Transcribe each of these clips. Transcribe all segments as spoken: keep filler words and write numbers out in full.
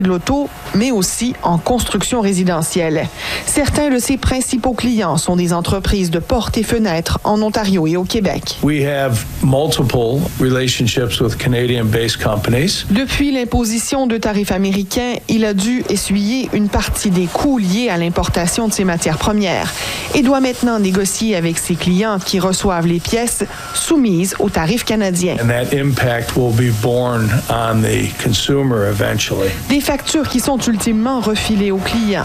de l'auto, mais aussi en construction résidentielle. Certains de ses principaux clients sont des entreprises de portes et fenêtres en Ontario et au Québec. We have multiple relationships with Canadian-based companies. Depuis l'imposition de tarifs américains, il a dû essuyer une partie des coûts liés à l'importation de ses matières premières et doit maintenant négocier avec ses clients qui reçoivent les pièces soumises aux tarifs canadiens. And that impact will be borne on the consumer eventually. Des factures qui sont ultimement refilées aux clients.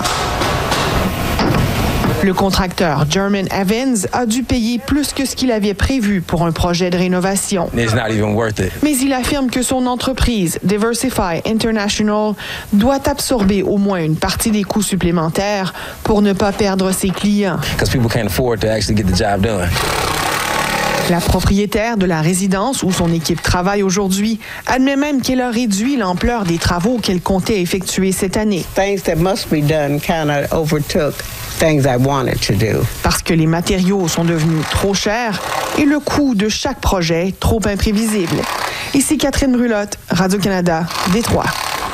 Le contracteur German Evans a dû payer plus que ce qu'il avait prévu pour un projet de rénovation. It's not even worth it. Mais il affirme que son entreprise, Diversify International, doit absorber au moins une partie des coûts supplémentaires pour ne pas perdre ses clients. Because people can't afford to actually get the job done. La propriétaire de la résidence où son équipe travaille aujourd'hui admet même qu'elle a réduit l'ampleur des travaux qu'elle comptait effectuer cette année. Things that must be done kind of overtook things I wanted to do. Parce que les matériaux sont devenus trop chers et le coût de chaque projet trop imprévisible. Ici Catherine Brulotte, Radio-Canada, Détroit.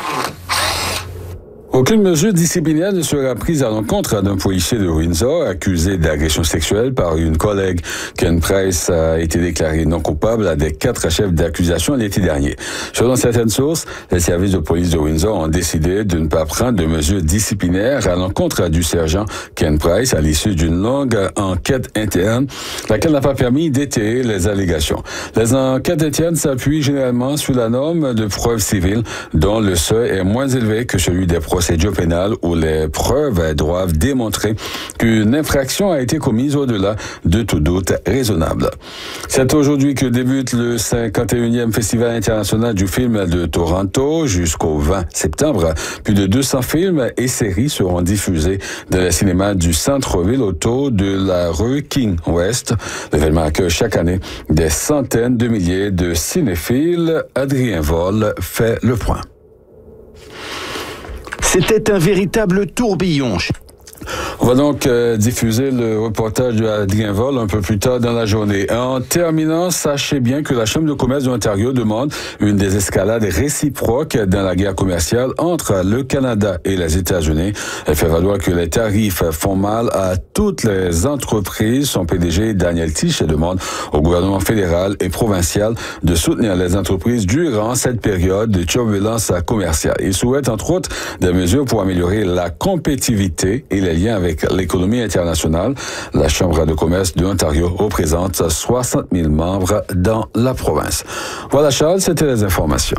Aucune mesure disciplinaire ne sera prise à l'encontre d'un policier de Windsor accusé d'agression sexuelle par une collègue. Ken Price a été déclaré non coupable à des quatre chefs d'accusation l'été dernier. Selon certaines sources, les services de police de Windsor ont décidé de ne pas prendre de mesures disciplinaires à l'encontre du sergent Ken Price à l'issue d'une longue enquête interne, laquelle n'a pas permis d'étayer les allégations. Les enquêtes internes s'appuient généralement sur la norme de preuve civile, dont le seuil est moins élevé que celui des procédures pénales où les preuves doivent démontrer qu'une infraction a été commise au-delà de tout doute raisonnable. C'est aujourd'hui que débute le cinquante et unième Festival international du film de Toronto jusqu'au vingt septembre. Plus de deux cents films et séries seront diffusés dans les cinémas du centre-ville autour de la rue King West. L'événement accueille chaque année des centaines de milliers de cinéphiles. Adrien Vol fait le point. C'était un véritable tourbillon. On va donc euh, diffuser le reportage de Adrien Vol un peu plus tard dans la journée. En terminant, sachez bien que la Chambre de commerce de l'Ontario demande une désescalade réciproque dans la guerre commerciale entre le Canada et les États-Unis. Elle fait valoir que les tarifs font mal à toutes les entreprises. Son P D G, Daniel Tiche, demande au gouvernement fédéral et provincial de soutenir les entreprises durant cette période de turbulence commerciale. Il souhaite, entre autres, des mesures pour améliorer la compétitivité et les liens avec l'économie internationale. La Chambre de commerce de l'Ontario représente soixante mille membres dans la province. Voilà, Charles, c'était les informations.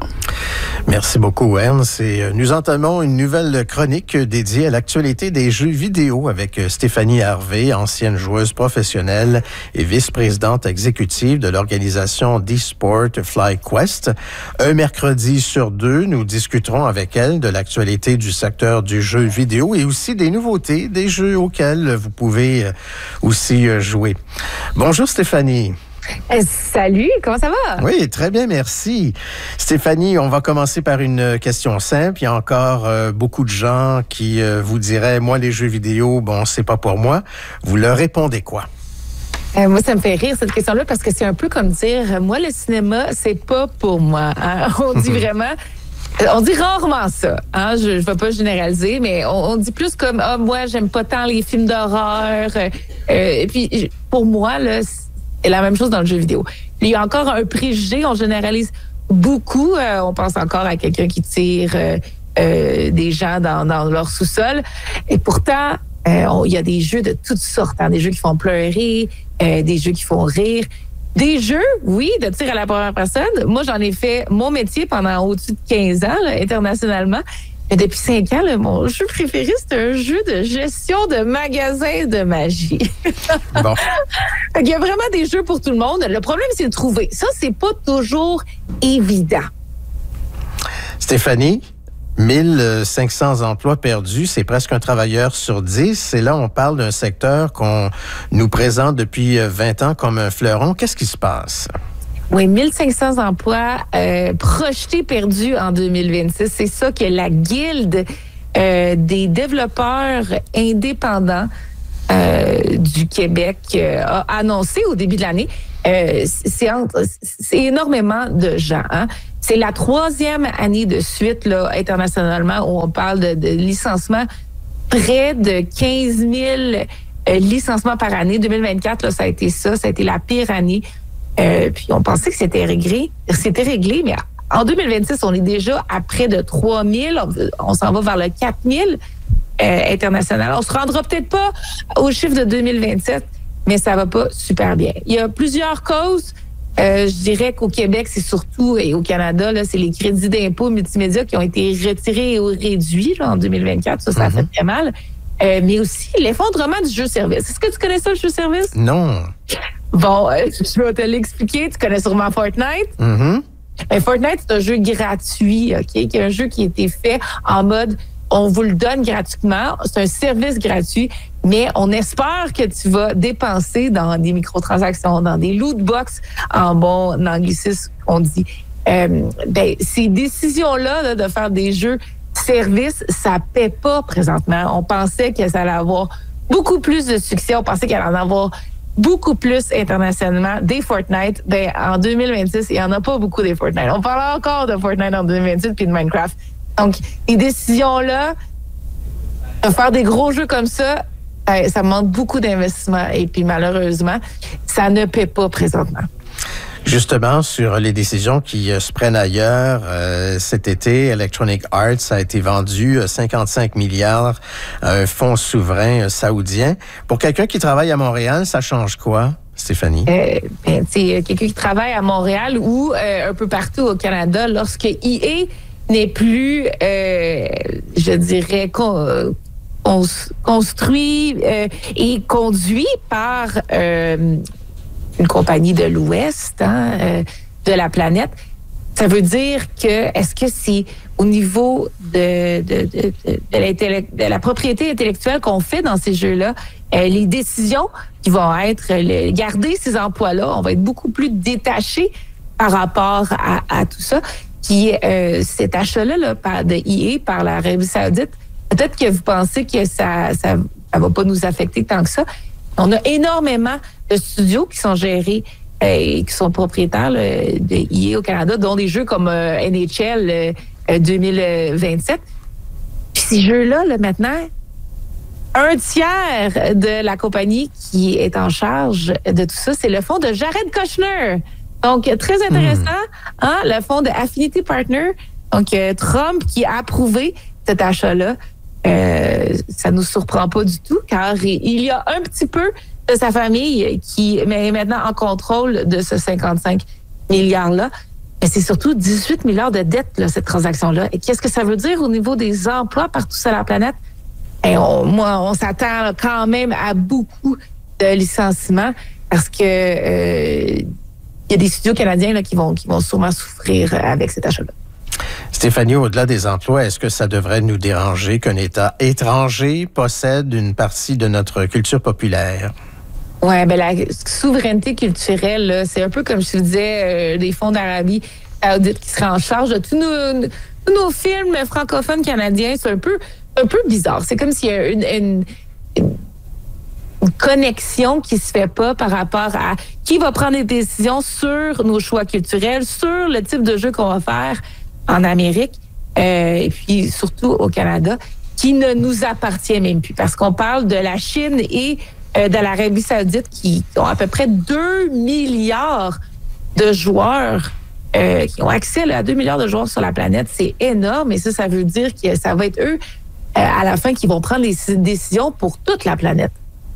Merci beaucoup, Ernst. Et nous entamons une nouvelle chronique dédiée à l'actualité des jeux vidéo avec Stéphanie Harvey, ancienne joueuse professionnelle et vice-présidente exécutive de l'organisation d'e-sport FlyQuest. Un mercredi sur deux, nous discuterons avec elle de l'actualité du secteur du jeu vidéo et aussi des nouveautés, des jeux auxquels vous pouvez aussi jouer. Bonjour Stéphanie. Euh, salut, comment ça va? Oui, très bien, merci. Stéphanie, on va commencer par une question simple. Il y a encore euh, beaucoup de gens qui euh, vous diraient, moi, les jeux vidéo, bon, c'est pas pour moi. Vous leur répondez quoi? Euh, moi, ça me fait rire, cette question-là, parce que c'est un peu comme dire, moi, le cinéma, c'est pas pour moi. Hein? On dit vraiment... On dit rarement ça, hein? Je ne vais pas généraliser, mais on, on dit plus comme ah, moi, j'aime pas tant les films d'horreur. Euh, et puis, pour moi, là, c'est la même chose dans le jeu vidéo. Il y a encore un préjugé, on généralise beaucoup. Euh, on pense encore à quelqu'un qui tire euh, euh, des gens dans, dans leur sous-sol. Et pourtant, euh, on, il y a des jeux de toutes sortes, hein? Des jeux qui font pleurer, euh, des jeux qui font rire. Des jeux, oui, de tir à la première personne. Moi, j'en ai fait mon métier pendant au-dessus de quinze ans, là, internationalement. Mais depuis cinq ans, là, mon jeu préféré, c'est un jeu de gestion de magasin de magie. Bon. Il y a vraiment des jeux pour tout le monde. Le problème, c'est de trouver. Ça, c'est pas toujours évident. Stéphanie? mille cinq cents emplois perdus, c'est presque un travailleur sur dix. Et là, on parle d'un secteur qu'on nous présente depuis vingt ans comme un fleuron. Qu'est-ce qui se passe? Oui, mille cinq cents emplois euh, projetés perdus en deux mille vingt-six. C'est ça que la Guilde euh, des développeurs indépendants euh, du Québec euh, a annoncé au début de l'année. Euh, c'est, entre, c'est énormément de gens. Hein? C'est la troisième année de suite là, internationalement où on parle de, de licenciement. Près de quinze mille euh, licenciements par année. deux mille vingt-quatre, là, ça a été ça. Ça a été la pire année. Euh, puis on pensait que c'était réglé. C'était réglé, mais en deux mille vingt-six, on est déjà à près de trois mille. On, on s'en va vers le quatre mille euh, international. On se rendra peut-être pas au chiffre de deux mille vingt-sept, mais ça va pas super bien. Il y a plusieurs causes. Euh, je dirais qu'au Québec, c'est surtout, et au Canada, là, c'est les crédits d'impôt multimédia qui ont été retirés ou réduits là, en deux mille vingt-quatre. Ça, ça mm-hmm. fait très mal. Euh, mais aussi l'effondrement du jeu-service. Est-ce que tu connais ça, le jeu-service? Non. Bon, euh, je vais te l'expliquer. Tu connais sûrement Fortnite? Mm-hmm. Euh, Fortnite, c'est un jeu gratuit, OK? Qui est un jeu qui a été fait en mode on vous le donne gratuitement. C'est un service gratuit, mais on espère que tu vas dépenser dans des microtransactions, dans des loot box, en bon anglicisme, on dit. Euh, ben, ces décisions-là là, de faire des jeux services, ça paie pas présentement. On pensait que ça allait avoir beaucoup plus de succès. On pensait qu'il allait en avoir beaucoup plus internationalement des Fortnite. Ben, en deux mille vingt-six, il n'y en a pas beaucoup des Fortnite. On parle encore de Fortnite en deux mille vingt-six puis de Minecraft. Donc, les décisions-là, de faire des gros jeux comme ça, ça demande beaucoup d'investissement. Et puis, malheureusement, ça ne paie pas présentement. Justement, sur les décisions qui euh, se prennent ailleurs, euh, cet été, Electronic Arts a été vendu euh, cinquante-cinq milliards à un fonds souverain euh, saoudien. Pour quelqu'un qui travaille à Montréal, ça change quoi, Stéphanie? Euh, ben, c'est quelqu'un qui travaille à Montréal ou euh, un peu partout au Canada, lorsque E A n'est plus, euh, je dirais, con, cons, construit euh, et conduit par euh, une compagnie de l'Ouest, hein, euh, de la planète. Ça veut dire que, est-ce que c'est au niveau de, de, de, de, de la propriété intellectuelle qu'on fait dans ces jeux-là, euh, les décisions qui vont être, le, garder ces emplois-là, on va être beaucoup plus détachés par rapport à, à tout ça. Qui euh, cet achat-là là, par, de E A par l'Arabie Saoudite, peut-être que vous pensez que ça, ça, ça va pas nous affecter tant que ça. On a énormément de studios qui sont gérés euh, et qui sont propriétaires là, de E A au Canada, dont des jeux comme euh, N H L euh, deux mille vingt-sept. Puis ces jeux-là, là, maintenant, un tiers de la compagnie qui est en charge de tout ça, c'est le fonds de Jared Kushner. Donc, très intéressant, mmh. hein, le fonds de Affinity Partner. Donc, euh, Trump qui a approuvé cet achat-là. Euh, ça nous surprend pas du tout, car il y a un petit peu de sa famille qui est maintenant en contrôle de ce cinquante-cinq milliards-là. Mais c'est surtout dix-huit milliards de dettes, là, cette transaction-là. Et qu'est-ce que ça veut dire au niveau des emplois partout sur la planète? Et on, moi, on s'attend quand même à beaucoup de licenciements parce que... Euh, il y a des studios canadiens là, qui, vont, qui vont sûrement souffrir avec cet achat-là. Stéphanie, au-delà des emplois, est-ce que ça devrait nous déranger qu'un État étranger possède une partie de notre culture populaire? Oui, bien la souveraineté culturelle, là, c'est un peu comme je te disais, euh, des fonds d'Arabie Saoudite qui seraient en charge de tous nos, tous nos films francophones canadiens. C'est un peu, un peu bizarre. C'est comme s'il y a une... une, une une connexion qui se fait pas par rapport à qui va prendre des décisions sur nos choix culturels, sur le type de jeu qu'on va faire en Amérique euh, et puis surtout au Canada, qui ne nous appartient même plus. Parce qu'on parle de la Chine et euh, de l'Arabie Saoudite qui ont à peu près deux milliards de joueurs euh, qui ont accès là, à deux milliards de joueurs sur la planète. C'est énorme et ça, ça veut dire que ça va être eux, euh, à la fin, qui vont prendre les décisions pour toute la planète.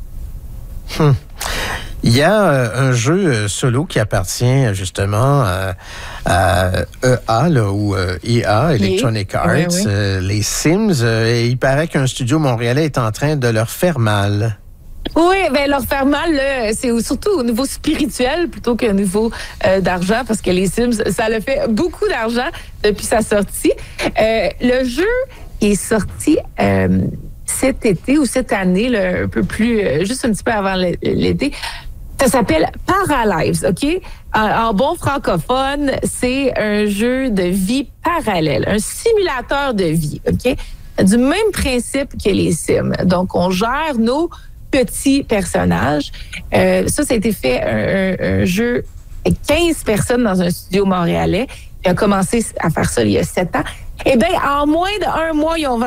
Hum. Il y a euh, un jeu euh, solo qui appartient justement euh, à E A là, ou euh, E A, Electronic Arts, oui, oui. Euh, les Sims. Euh, et il paraît qu'un studio montréalais est en train de leur faire mal. Oui, bien, leur faire mal, là, c'est surtout au niveau spirituel plutôt qu'au niveau euh, d'argent, parce que les Sims, ça le fait beaucoup d'argent depuis sa sortie. Euh, le jeu est sorti... Euh, cet été ou cette année, là, un peu plus, euh, juste un petit peu avant l'été. Ça s'appelle Paralives, OK? En, en bon francophone, c'est un jeu de vie parallèle, un simulateur de vie, OK? Du même principe que les Sims. Donc, on gère nos petits personnages. Euh, ça, ça a été fait un, un, un jeu avec quinze personnes dans un studio montréalais. Il a commencé à faire ça il y a sept ans. Eh bien, en moins d'un mois, ils ont vendu